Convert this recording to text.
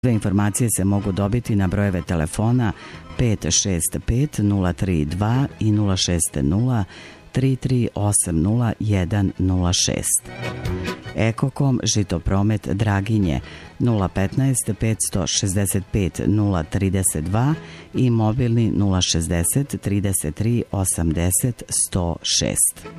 Sve informacije se mogu dobiti na brojeve telefona 565 032 i 060 3380 106. Ekokom Žitopromet Draginje 015 565 032 i mobilni 060 33 80 106.